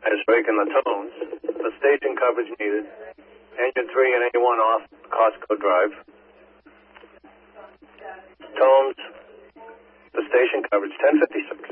tires breaking the tones. The station coverage needed. Engine 3 and A1 off Costco Drive. Tones. The station coverage 1056.